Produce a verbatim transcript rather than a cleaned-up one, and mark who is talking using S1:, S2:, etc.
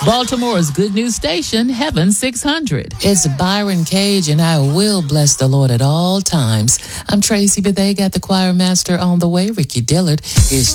S1: Baltimore's good news station, Heaven six hundred.
S2: It's Byron Cage, and I will bless the Lord at all times. I'm Tracy, but they got the choir master on the way, Ricky Dillard. Here's